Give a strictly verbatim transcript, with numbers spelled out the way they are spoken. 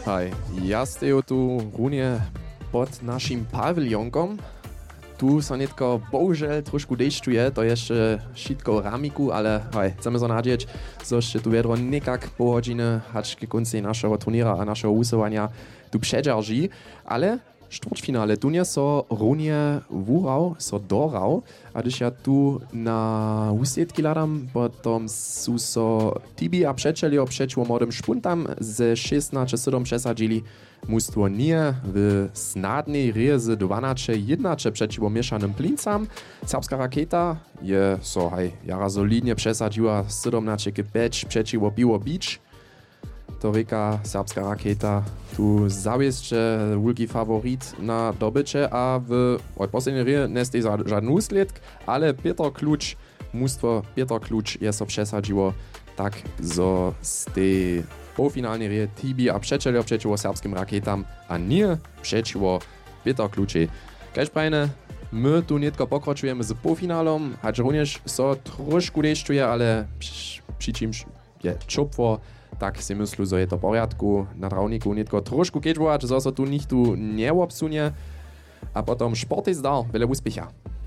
Hej, ja steju tu runie pod naszym pawilionkom. Tu so netko bohužel trošku dešťuje, to jeszcze šitko ramiku, ale hej, chcemy so nadzieć, so jeszcze tu vedro nekak po hodźiny, hać k konci naszego turniera a naszego usuwania tu przedżarži, ale štvrťfinále tu nie so runie wurał, so dorał, a když ja tu na úsledky hľadám, potom sú so Tibi a Přečelio přečło młodym špuntam ze šestnaście sedem přesadzili mustwo nie w snadnej rije z dwanaście jedenaście przeciwko mieszanym plincam. Serbska raketa je so haj jara solidnie przesadziła siedemnaście pięć przeciwko Piwo Beach. To reka serbska raketa tu zawieszcze wielki favorit na dobycie, a w poslednej rije neste żaden úsledk, ale Peter Klucz, mustwo Peter Klucz je so przesadziło tak, zo z tej półfinalnej rije Tibi a Přečelio przeciwko serbskim raketam, a nie przeciwko Peter Kluczy. Kaž prajne, my tu netko pokročujemy z półfinalom, hać również so trošku dešťuje, ale przy czymś je čopwo, tak si myslu, że je to w porядku. Na trawniku netko trošku kedžovať, zo so tu nikt tu nie obsunie, a potom šport je zdal, veľa úspecha.